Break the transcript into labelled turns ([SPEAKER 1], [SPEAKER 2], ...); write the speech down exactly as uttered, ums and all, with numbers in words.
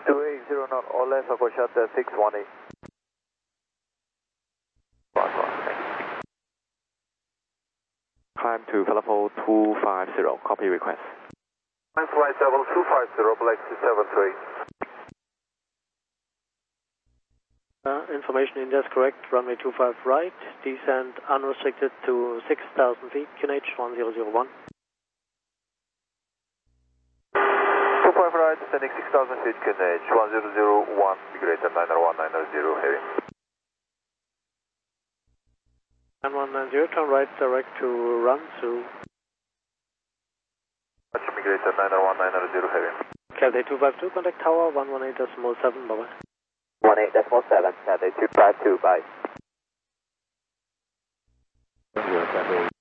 [SPEAKER 1] two eight zero knot or less, I'll go shut there, six one eight.
[SPEAKER 2] Climb to Falafel two five zero, copy request.
[SPEAKER 1] Climb flight level two five zero, Black seven three.
[SPEAKER 3] Uh, information India is correct, runway two five right, descend unrestricted to six thousand feet, Q N H one zero zero one.
[SPEAKER 1] two five right, descending six thousand feet, Q N H one zero zero one, be greater nine one nine zero, heavy.
[SPEAKER 3] nine one nine zero, turn right, direct to run to...
[SPEAKER 1] Be greater nine one nine zero, heavy.
[SPEAKER 3] Cathay two five two, contact tower one one eight decimal seven, bye bye.
[SPEAKER 1] one eight decimal seven, Cathay two five two, bye.